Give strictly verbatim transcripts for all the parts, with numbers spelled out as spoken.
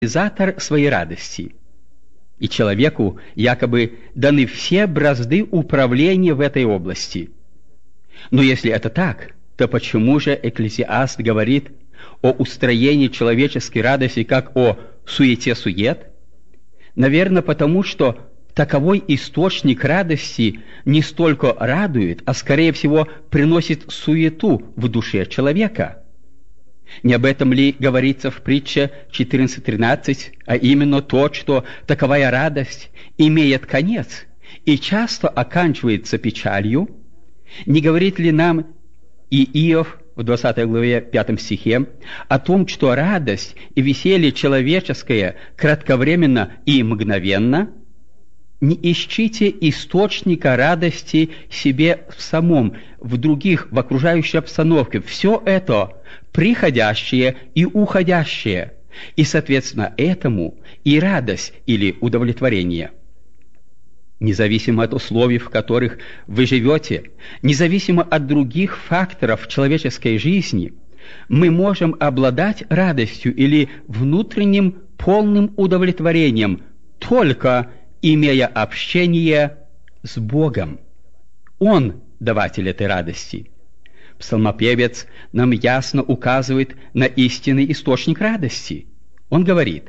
организатор своей радости, и человеку якобы даны все бразды управления в этой области. Но если это так, то почему же Экклесиаст говорит о устроении человеческой радости как о суете-сует? Наверное, потому что таковой источник радости не столько радует, а скорее всего приносит суету в душе человека. Не об этом ли говорится в притче четырнадцать тринадцать, а именно то, что таковая радость имеет конец и часто оканчивается печалью? Не говорит ли нам и Иов в двадцатой главе пятом стихе о том, что радость и веселье человеческое кратковременно и мгновенно? Не ищите источника радости себе в самом, в других, в окружающей обстановке. Все это приходящее и уходящее, и, соответственно, этому и радость или удовлетворение. Независимо от условий, в которых вы живете, независимо от других факторов человеческой жизни, мы можем обладать радостью или внутренним полным удовлетворением только имея общение с Богом. Он даватель этой радости. Псалмопевец нам ясно указывает на истинный источник радости. Он говорит: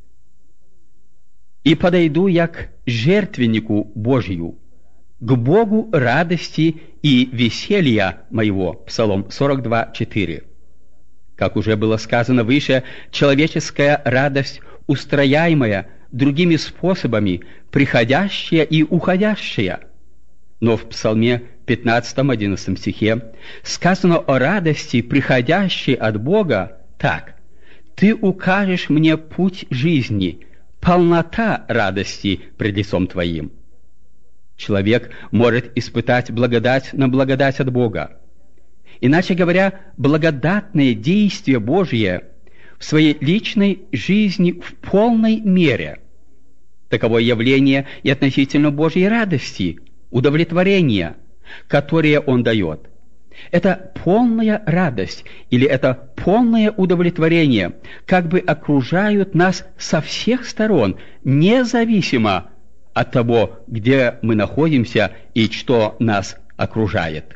«И подойду я к жертвеннику Божию, к Богу радости и веселья моего». Псалом сорок два четыре. Как уже было сказано выше, человеческая радость, устрояемая другими способами, приходящая и уходящая. Но в Псалме пятнадцатом одиннадцатом стихе сказано о радости, приходящей от Бога, так: «Ты укажешь мне путь жизни, полнота радости пред лицом Твоим». Человек может испытать благодать на благодать от Бога. Иначе говоря, благодатное действие Божье в своей личной жизни в полной мере. Таково явление и относительно Божьей радости, удовлетворения, которое Он дает. Это полная радость или это полное удовлетворение как бы окружают нас со всех сторон, независимо от того, где мы находимся и что нас окружает.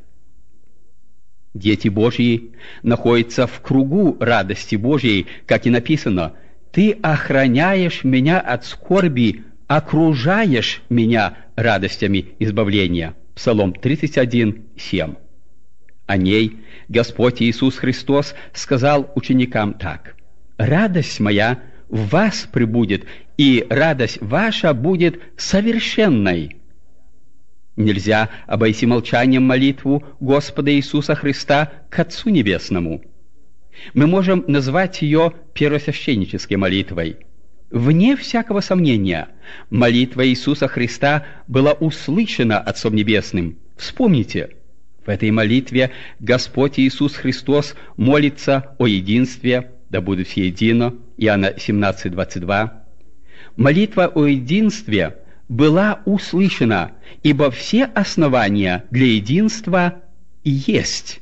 Дети Божьи находятся в кругу радости Божьей, как и написано: «Ты охраняешь меня от скорби, окружаешь меня радостями избавления». Псалом тридцать один семь. О ней Господь Иисус Христос сказал ученикам так: «Радость моя в вас пребудет, и радость ваша будет совершенной». Нельзя обойти молчанием молитву Господа Иисуса Христа к Отцу Небесному. Мы можем назвать ее первосвященнической молитвой. Вне всякого сомнения, молитва Иисуса Христа была услышана Отцом Небесным. Вспомните, в этой молитве Господь Иисус Христос молится о единстве, да будут все едино, Иоанна семнадцать двадцать два. Молитва о единстве была услышана, ибо все основания для единства есть.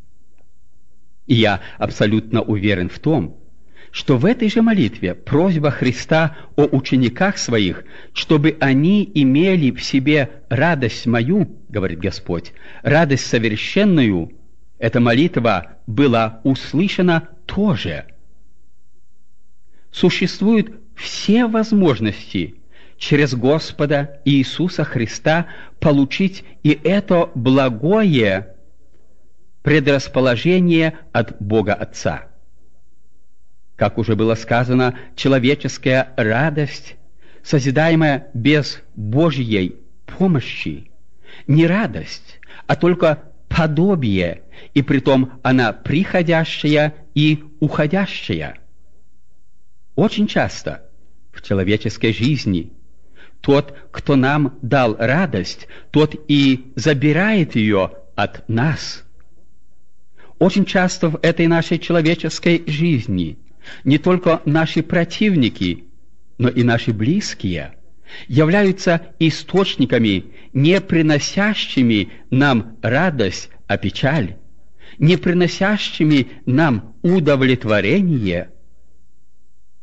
И я абсолютно уверен в том, что в этой же молитве просьба Христа о учениках своих, чтобы они имели в себе радость мою, говорит Господь, радость совершенную, эта молитва была услышана тоже. Существуют все возможности через Господа Иисуса Христа получить и это благое предрасположение от Бога Отца. Как уже было сказано, человеческая радость, созидаемая без Божьей помощи, не радость, а только подобие, и притом она приходящая и уходящая. Очень часто в человеческой жизни тот, кто нам дал радость, тот и забирает ее от нас. Очень часто в этой нашей человеческой жизни не только наши противники, но и наши близкие являются источниками, не приносящими нам радость, а печаль, не приносящими нам удовлетворение.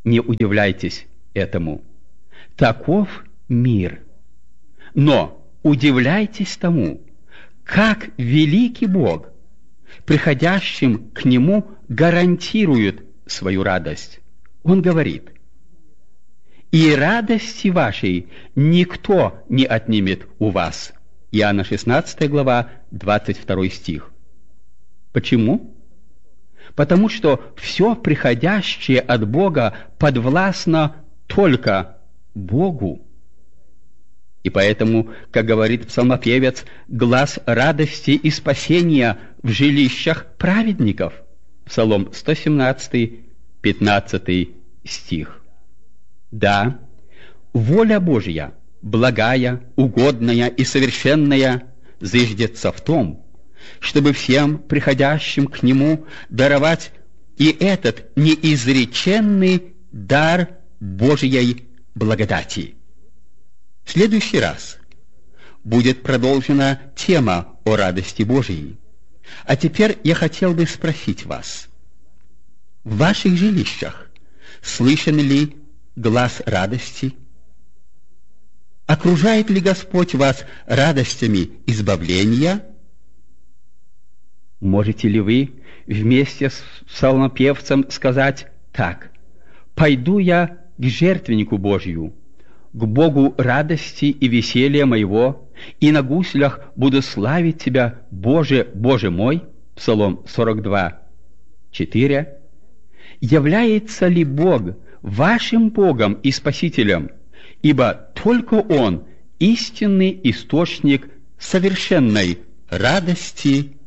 Не удивляйтесь этому. Таков мир. Но удивляйтесь тому, как великий Бог приходящим к Нему гарантирует свою радость. Он говорит: «И радости вашей никто не отнимет у вас». Иоанна шестнадцатая глава, двадцать второй стих. Почему? Потому что все приходящее от Бога подвластно только Богу. И поэтому, как говорит псалмопевец, глас радости и спасения в жилищах праведников. Псалом сто семнадцатый, пятнадцатый стих. Да, воля Божья, благая, угодная и совершенная, зыждется в том, чтобы всем приходящим к Нему даровать и этот неизреченный дар Божьей благодати. В следующий раз будет продолжена тема о радости Божией. А теперь я хотел бы спросить вас: в ваших жилищах слышен ли глас радости? Окружает ли Господь вас радостями избавления? Можете ли вы вместе с псалмопевцем сказать так: «Пойду я к жертвеннику Божью, к Богу радости и веселья моего, и на гуслях буду славить Тебя, Боже, Боже мой». Псалом сорок два, четыре. Является ли Бог вашим Богом и Спасителем, ибо только Он истинный источник совершенной радости